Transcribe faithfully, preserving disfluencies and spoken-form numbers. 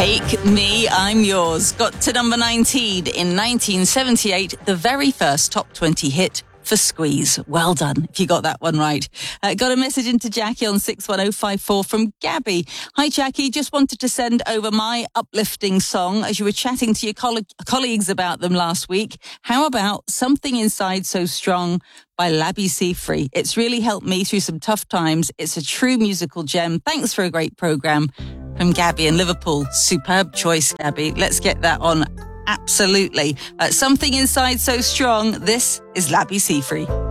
Take Me, I'm Yours got to number nineteen in nineteen seventy-eight, the very first top twenty hit for Squeeze. Well done if you got that one right. Uh, got a message into Jackie on six one oh five four from Gabby. Hi Jackie, just wanted to send over my uplifting song as you were chatting to your coll- colleagues about them last week. How about Something Inside So Strong by Labi Siffre? It's really helped me through some tough times. It's a true musical gem. Thanks for a great programme. From Gabby in Liverpool. Superb choice, Gabby. Let's get that on. Absolutely. Uh, Something Inside So Strong. This is Labi Siffre.